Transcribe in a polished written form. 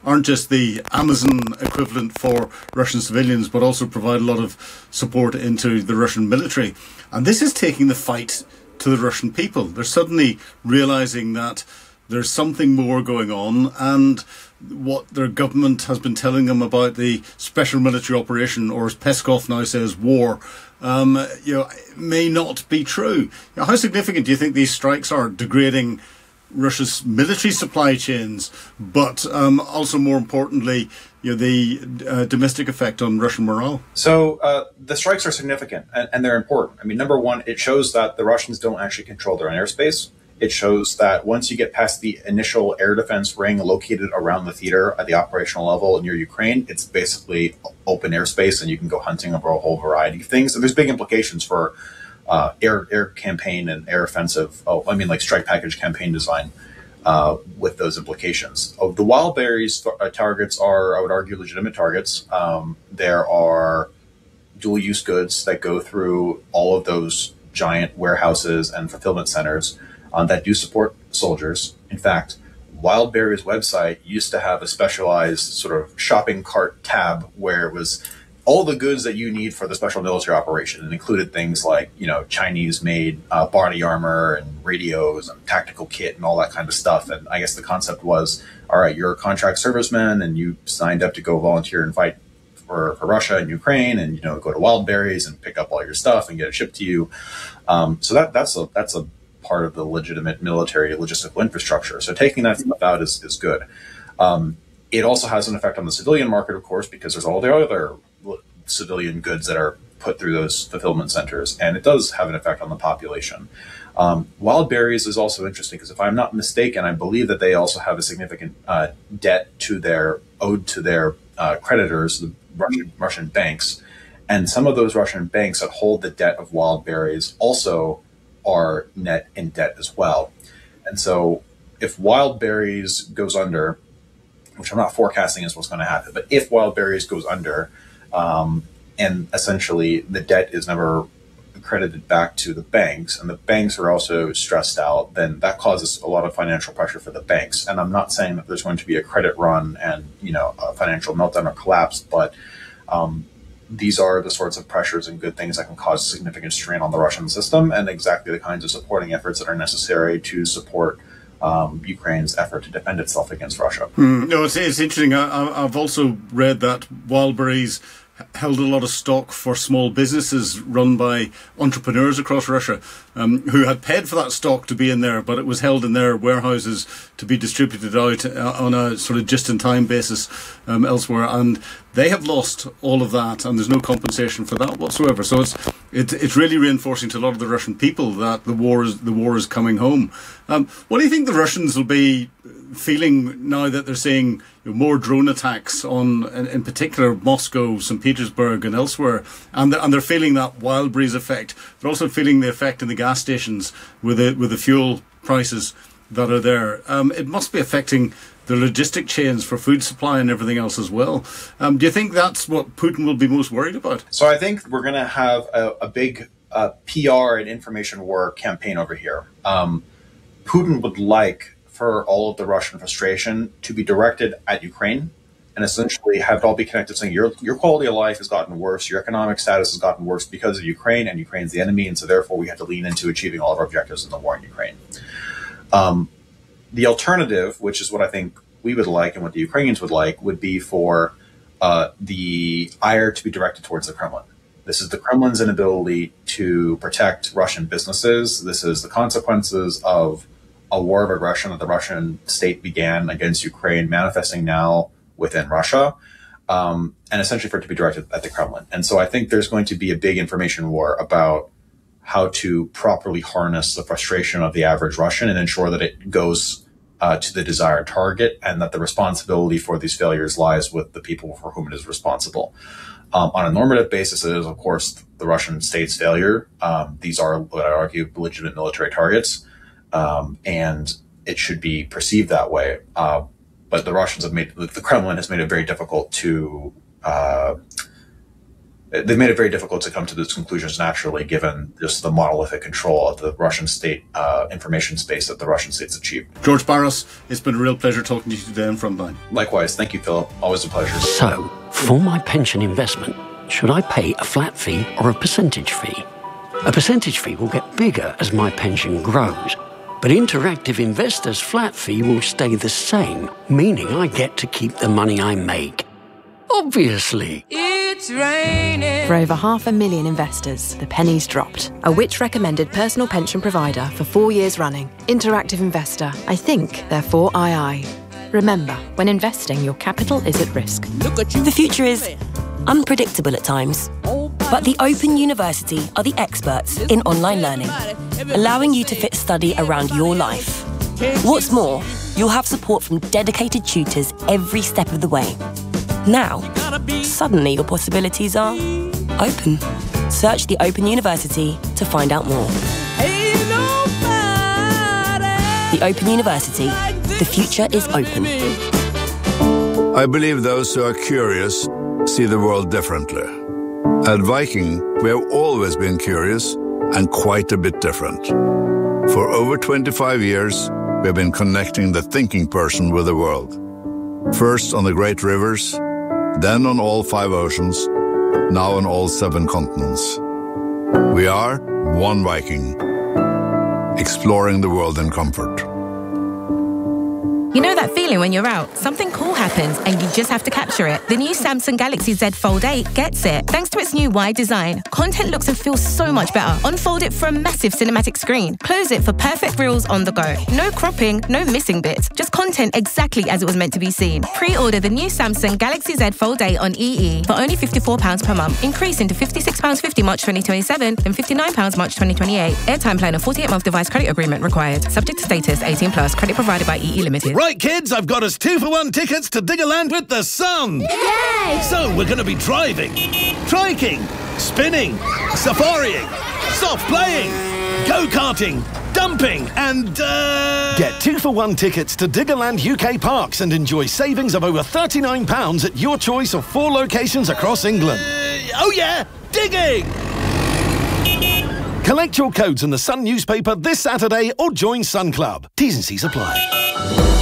aren't just the Amazon equivalent for Russian civilians, but also provide a lot of support into the Russian military. And this is taking the fight to the Russian people. They're suddenly realizing that there's something more going on, and what their government has been telling them about the special military operation, or as Peskov now says, war, may not be true. How significant do you think these strikes are, degrading Russia's military supply chains, but also more importantly, the domestic effect on Russian morale? So the strikes are significant, and they're important. I mean, number one, it shows that the Russians don't actually control their own airspace. It shows that once you get past the initial air defense ring located around the theater at the operational level near Ukraine, it's basically open airspace, and you can go hunting over a whole variety of things. And there's big implications for air campaign and air offensive, like strike package campaign design with those implications. The wild berries targets are, I would argue, legitimate targets. There are dual-use goods that go through all of those giant warehouses and fulfillment centers that do support soldiers. In fact, Wildberries website used to have a specialized sort of shopping cart tab where it was all the goods that you need for the special military operation. It included things like, Chinese-made body armor and radios and tactical kit and all that kind of stuff. And I guess the concept was, all right, you're a contract serviceman and you signed up to go volunteer and fight for Russia and Ukraine, and go to Wildberries and pick up all your stuff and get it shipped to you. So that's a part of the legitimate military logistical infrastructure. So taking that stuff out is good. It also has an effect on the civilian market, of course, because there's all the other civilian goods that are put through those fulfillment centers, and it does have an effect on the population. Wildberries is also interesting because, if I'm not mistaken, I believe that they also have a significant debt owed to their creditors, the Russian banks, and some of those Russian banks that hold the debt of Wildberries also are net in debt as well. And so if Wildberries goes under, which I'm not forecasting is what's going to happen, but if Wildberries goes under, and essentially the debt is never credited back to the banks, and the banks are also stressed out, then that causes a lot of financial pressure for the banks. And I'm not saying that there's going to be a credit run and, a financial meltdown or collapse, but these are the sorts of pressures and good things that can cause significant strain on the Russian system, and exactly the kinds of supporting efforts that are necessary to support Ukraine's effort to defend itself against Russia. No, it's interesting. I've also read that Wildberries held a lot of stock for small businesses run by entrepreneurs across Russia, who had paid for that stock to be in there, but it was held in their warehouses to be distributed out on a sort of just-in-time basis elsewhere. And they have lost all of that, and there's no compensation for that whatsoever. So it's really reinforcing to a lot of the Russian people that the war is coming home. What do you think the Russians will be feeling now that they're seeing more drone attacks on, in particular, Moscow, St. Petersburg, and elsewhere, and they're feeling that Wildberries effect? They're also feeling the effect in the gas stations with the fuel prices that are there. It must be affecting the logistic chains for food supply and everything else as well. Do you think that's what Putin will be most worried about? So I think we're going to have a big PR and information war campaign over here. Putin would like for all of the Russian frustration to be directed at Ukraine, and essentially have it all be connected, saying your quality of life has gotten worse, your economic status has gotten worse because of Ukraine, and Ukraine's the enemy, and so therefore we have to lean into achieving all of our objectives in the war in Ukraine. The alternative, which is what I think we would like and what the Ukrainians would like, would be for the ire to be directed towards the Kremlin. This is the Kremlin's inability to protect Russian businesses. This is the consequences of a war of aggression that the Russian state began against Ukraine, manifesting now within Russia, and essentially for it to be directed at the Kremlin. And so I think there's going to be a big information war about how to properly harness the frustration of the average Russian and ensure that it goes to the desired target, and that the responsibility for these failures lies with the people for whom it is responsible. On a normative basis, it is, of course, the Russian state's failure. These are, what I argue, legitimate military targets. And it should be perceived that way. But the Kremlin has made it very difficult to they've made it very difficult to come to those conclusions naturally, given just the monolithic control of the Russian state information space that the Russian state's achieved. George Barros, it's been a real pleasure talking to you today on Frontline. Likewise. Thank you, Philip. Always a pleasure. So, for my pension investment, should I pay a flat fee or a percentage fee? A percentage fee will get bigger as my pension grows, but Interactive Investor's flat fee will stay the same, meaning I get to keep the money I make. Obviously. It's raining. For over 500,000 investors, the penny's dropped. A Which-recommended personal pension provider for 4 years running. Interactive Investor. I think, therefore II. Remember, when investing, your capital is at risk. Look at you. The future is unpredictable at times, but the Open University are the experts in online learning, allowing you to fit study around your life. What's more, you'll have support from dedicated tutors every step of the way. Now, suddenly your possibilities are open. Search the Open University to find out more. The Open University. The future is open. I believe those who are curious see the world differently. At Viking, we have always been curious and quite a bit different. For over 25 years, we have been connecting the thinking person with the world. First on the great rivers, then on all 5 oceans, now on all 7 continents. We are one Viking, exploring the world in comfort. You know that feeling when you're out, something cool happens and you just have to capture it? The new Samsung Galaxy Z Fold 8 gets it. Thanks to its new wide design, content looks and feels so much better. Unfold it for a massive cinematic screen. Close it for perfect reels on the go. No cropping, no missing bits. Just content exactly as it was meant to be seen. Pre-order the new Samsung Galaxy Z Fold 8 on EE for only £54 per month, increasing to £56.50 March 2027, then £59 March 2028. Airtime plan and 48-month device credit agreement required. Subject to status, 18+, credit provided by EE Limited. Right, kids, I've got us 2-for-1 tickets to Diggerland with the sun. Yay! So we're going to be driving, triking, spinning, safarieing, soft playing, go-karting, dumping, and, Get 2-for-1 tickets to Diggerland UK Parks and enjoy savings of over £39 at your choice of 4 locations across England. Oh yeah, digging! Collect your codes in the Sun newspaper this Saturday or join Sun Club. T's and C's apply.